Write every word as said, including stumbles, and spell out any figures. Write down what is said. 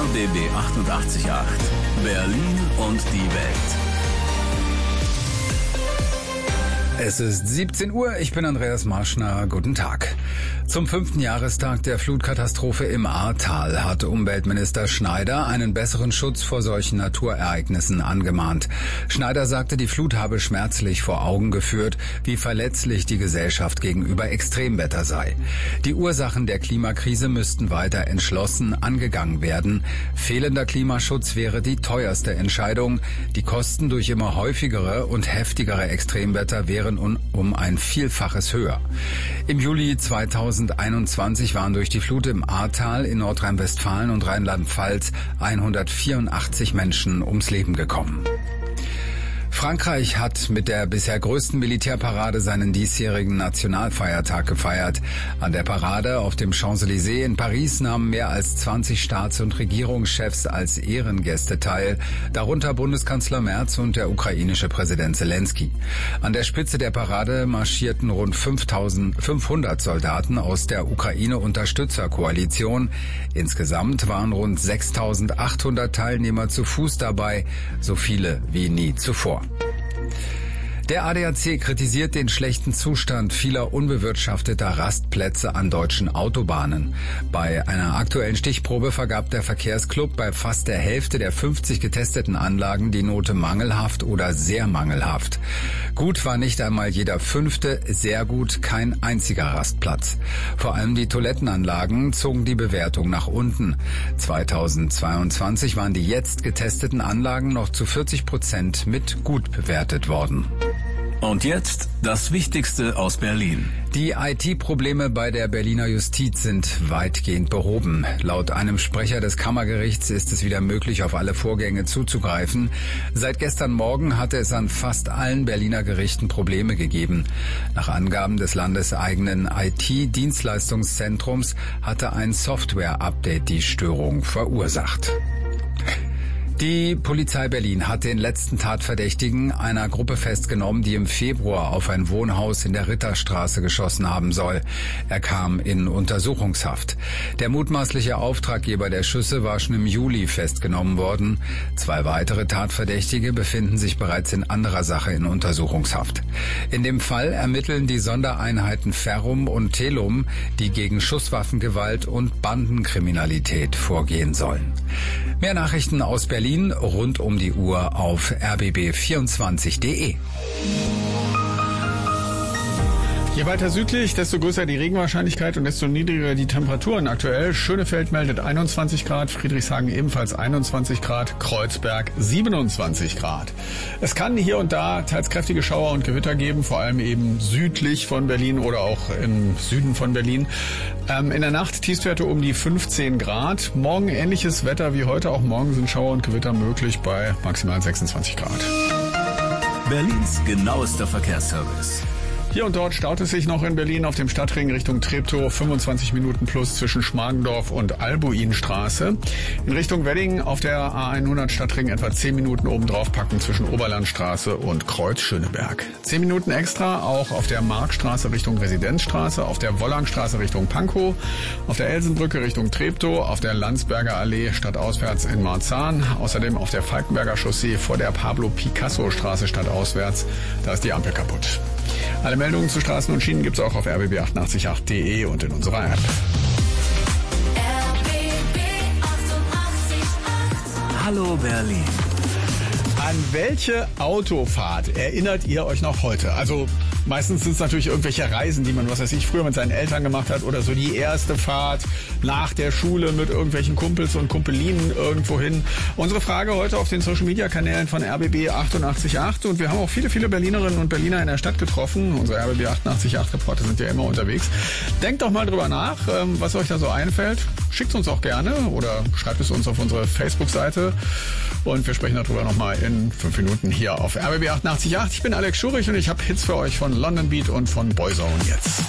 B B achtundachtzig Komma acht. Berlin und die Welt. Es ist siebzehn Uhr, ich bin Andreas Marschner, guten Tag. Zum fünften Jahrestag der Flutkatastrophe im Ahrtal hat Umweltminister Schneider einen besseren Schutz vor solchen Naturereignissen angemahnt. Schneider sagte, die Flut habe schmerzlich vor Augen geführt, wie verletzlich die Gesellschaft gegenüber Extremwetter sei. Die Ursachen der Klimakrise müssten weiter entschlossen angegangen werden. Fehlender Klimaschutz wäre die teuerste Entscheidung. Die Kosten durch immer häufigere und heftigere Extremwetter wären um ein Vielfaches höher. Im Juli zweitausendeinundzwanzig waren durch die Flut im Ahrtal in Nordrhein-Westfalen und Rheinland-Pfalz hundertvierundachtzig Menschen ums Leben gekommen. Frankreich hat mit der bisher größten Militärparade seinen diesjährigen Nationalfeiertag gefeiert. An der Parade auf dem Champs-Élysées in Paris nahmen mehr als zwanzig Staats- und Regierungschefs als Ehrengäste teil, darunter Bundeskanzler Merz und der ukrainische Präsident Zelensky. An der Spitze der Parade marschierten rund fünftausendfünfhundert Soldaten aus der Ukraine-Unterstützerkoalition. Insgesamt waren rund sechstausendachthundert Teilnehmer zu Fuß dabei, so viele wie nie zuvor. Der A D A C kritisiert den schlechten Zustand vieler unbewirtschafteter Rastplätze an deutschen Autobahnen. Bei einer aktuellen Stichprobe vergab der Verkehrsclub bei fast der Hälfte der fünfzig getesteten Anlagen die Note mangelhaft oder sehr mangelhaft. Gut war nicht einmal jeder fünfte, sehr gut kein einziger Rastplatz. Vor allem die Toilettenanlagen zogen die Bewertung nach unten. zweitausendzweiundzwanzig waren die jetzt getesteten Anlagen noch zu vierzig Prozent mit gut bewertet worden. Und jetzt das Wichtigste aus Berlin. Die I T-Probleme bei der Berliner Justiz sind weitgehend behoben. Laut einem Sprecher des Kammergerichts ist es wieder möglich, auf alle Vorgänge zuzugreifen. Seit gestern Morgen hatte es an fast allen Berliner Gerichten Probleme gegeben. Nach Angaben des landeseigenen I T-Dienstleistungszentrums hatte ein Software-Update die Störung verursacht. Die Polizei Berlin hat den letzten Tatverdächtigen einer Gruppe festgenommen, die im Februar auf ein Wohnhaus in der Ritterstraße geschossen haben soll. Er kam in Untersuchungshaft. Der mutmaßliche Auftraggeber der Schüsse war schon im Juli festgenommen worden. Zwei weitere Tatverdächtige befinden sich bereits in anderer Sache in Untersuchungshaft. In dem Fall ermitteln die Sondereinheiten Ferrum und Telum, die gegen Schusswaffengewalt und Bandenkriminalität vorgehen sollen. Mehr Nachrichten aus Berlin rund um die Uhr auf r b b vierundzwanzig punkt d e. Je weiter südlich, desto größer die Regenwahrscheinlichkeit und desto niedriger die Temperaturen aktuell. Schönefeld meldet einundzwanzig Grad, Friedrichshagen ebenfalls einundzwanzig Grad, Kreuzberg siebenundzwanzig Grad. Es kann hier und da teils kräftige Schauer und Gewitter geben, vor allem eben südlich von Berlin oder auch im Süden von Berlin. Ähm, in der Nacht Tiefstwerte um die fünfzehn Grad. Morgen ähnliches Wetter wie heute, auch morgen sind Schauer und Gewitter möglich bei maximal sechsundzwanzig Grad. Berlins genauester Verkehrsservice. Hier und dort staut es sich noch in Berlin auf dem Stadtring Richtung Treptow, fünfundzwanzig Minuten plus zwischen Schmargendorf und Albuinstraße. In Richtung Wedding auf der A hundert Stadtring etwa zehn Minuten obendrauf packen zwischen Oberlandstraße und Kreuz Schöneberg. zehn Minuten extra auch auf der Markstraße Richtung Residenzstraße, auf der Wollangstraße Richtung Pankow, auf der Elsenbrücke Richtung Treptow, auf der Landsberger Allee stadtauswärts in Marzahn, außerdem auf der Falkenberger Chaussee vor der Pablo-Picasso-Straße stadtauswärts. Da ist die Ampel kaputt. Alle Meldungen zu Straßen und Schienen gibt's auch auf r b b achtundachtzig punkt acht punkt d e und in unserer App. R B B achtundachtzig Komma acht. Hallo Berlin. An welche Autofahrt erinnert ihr euch noch heute? Also meistens sind es natürlich irgendwelche Reisen, die man, was weiß ich, früher mit seinen Eltern gemacht hat oder so die erste Fahrt nach der Schule mit irgendwelchen Kumpels und Kumpelinen irgendwo hin. Unsere Frage heute auf den Social-Media-Kanälen von R B B achtundachtzig Komma acht und wir haben auch viele, viele Berlinerinnen und Berliner in der Stadt getroffen. Unsere R B B achtundachtzig Komma acht Reporter sind ja immer unterwegs. Denkt doch mal drüber nach, was euch da so einfällt. Schickt uns auch gerne oder schreibt es uns auf unsere Facebook-Seite und wir sprechen darüber nochmal in fünf Minuten hier auf R B B achtundachtzig Komma acht. Ich bin Alex Schurich und ich habe Hits für euch von London Beat und von Boyzone jetzt.